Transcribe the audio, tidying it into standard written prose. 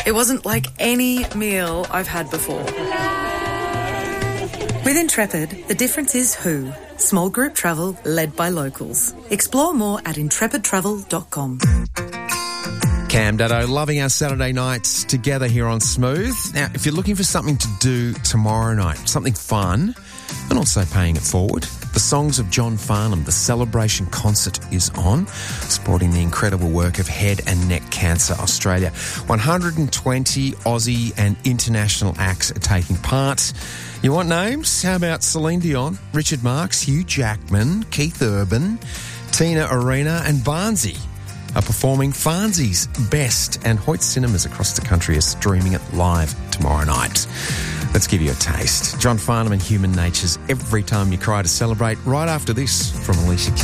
It wasn't like any meal I've had before. With Intrepid, the difference is who. Small group travel led by locals. Explore more at intrepidtravel.com. Cam Daddo, loving our Saturday nights together here on Smooth. Now, if you're looking for something to do tomorrow night, something fun, and also paying it forward, the Songs of John Farnham, the Celebration concert is on, supporting the incredible work of Head and Neck Cancer Australia. 120 Aussie and international acts are taking part. You want names? How about Celine Dion, Richard Marx, Hugh Jackman, Keith Urban, Tina Arena and Barnsey are performing Farnsey's Best, and Hoyt Cinemas across the country are streaming it live tomorrow night. Let's give you a taste. John Farnham and Human Nature's Every Time You Cry to Celebrate, right after this from Alicia Keys.